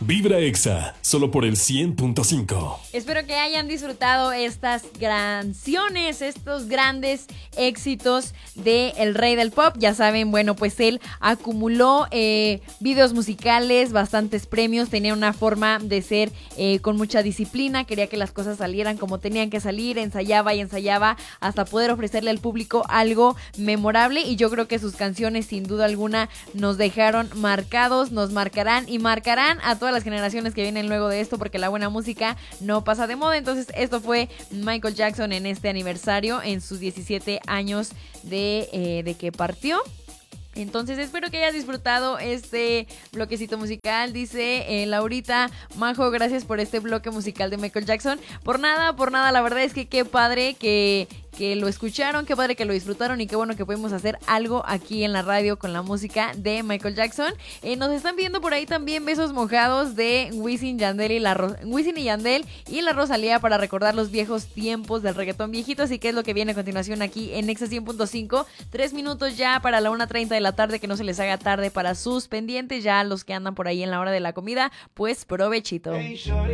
Vibra Exa, solo por el 100.5. Espero que hayan disfrutado estas canciones, estos grandes éxitos de El Rey del Pop. Ya saben, bueno, pues él acumuló videos musicales, bastantes premios, tenía una forma de ser con mucha disciplina, quería que las cosas salieran como tenían que salir, ensayaba y ensayaba hasta poder ofrecerle al público algo memorable, y yo creo que sus canciones sin duda alguna nos dejaron marcados, nos marcarán y marcarán a todas las generaciones que vienen luego de esto, porque la buena música no pasa de moda. Entonces esto fue Michael Jackson en este aniversario, en sus 17 años de que partió. Entonces espero que hayas disfrutado este bloquecito musical. Dice Laurita: Majo, gracias por este bloque musical de Michael Jackson. Por nada, la verdad es que qué padre que lo escucharon, qué padre que lo disfrutaron, y qué bueno que pudimos hacer algo aquí en la radio con la música de Michael Jackson. Nos están viendo por ahí también besos mojados de Wisin y Yandel y la Rosalía, para recordar los viejos tiempos del reggaetón viejito. Así que es lo que viene a continuación aquí en Exa 100.5. 3 minutos ya para la 1:30 de la tarde, que no se les haga tarde para sus pendientes. Ya los que andan por ahí en la hora de la comida, pues provechito. Hey, shorty,